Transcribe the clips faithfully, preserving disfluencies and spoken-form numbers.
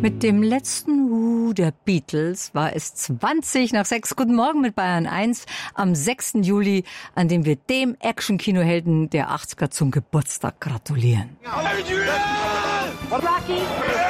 Mit dem letzten Woo der Beatles war es zwanzig nach sechs. Guten Morgen mit Bayern eins am sechsten Juli, an dem wir dem Action-Kinohelden der achtziger zum Geburtstag gratulieren. Rocky!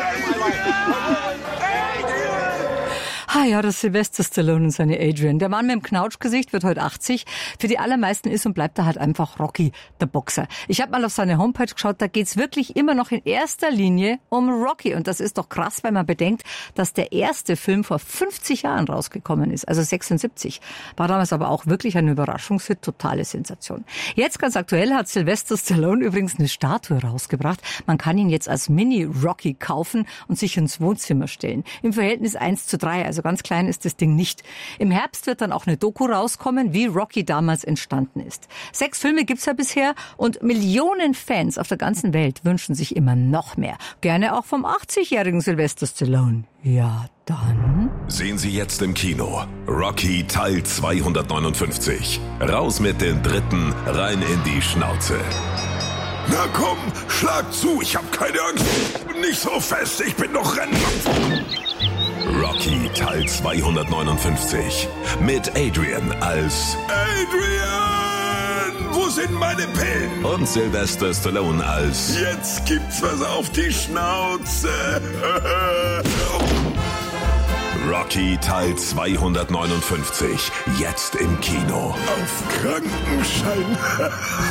Ah ja, das Sylvester Stallone und seine Adrian. Der Mann mit dem Knautschgesicht wird heute achtzig. Für die allermeisten ist und bleibt er halt einfach Rocky, der Boxer. Ich habe mal auf seine Homepage geschaut, da geht's wirklich immer noch in erster Linie um Rocky. Und das ist doch krass, wenn man bedenkt, dass der erste Film vor fünfzig Jahren rausgekommen ist, also sechsundsiebzig. War damals aber auch wirklich ein Überraschungshit, totale Sensation. Jetzt ganz aktuell hat Sylvester Stallone übrigens eine Statue rausgebracht. Man kann ihn jetzt als Mini-Rocky kaufen und sich ins Wohnzimmer stellen. Im Verhältnis eins zu drei, also ganz klein ist das Ding nicht. Im Herbst wird dann auch eine Doku rauskommen, wie Rocky damals entstanden ist. Sechs Filme gibt's ja bisher und Millionen Fans auf der ganzen Welt wünschen sich immer noch mehr. Gerne auch vom achtzigjährigen Sylvester Stallone. Ja, dann sehen Sie jetzt im Kino Rocky Teil zweihundertneunundfünfzig. Raus mit den Dritten, rein in die Schnauze. Na komm, schlag zu, ich hab keine Angst. Nicht so fest, ich bin noch Rennen. Rocky Teil zweihundertneunundfünfzig. Mit Adrian als Adrian! Wo sind meine Pillen? Und Sylvester Stallone als Jetzt gibt's was auf die Schnauze. Rocky Teil zweihundertneunundfünfzig. Jetzt im Kino. Auf Krankenschein.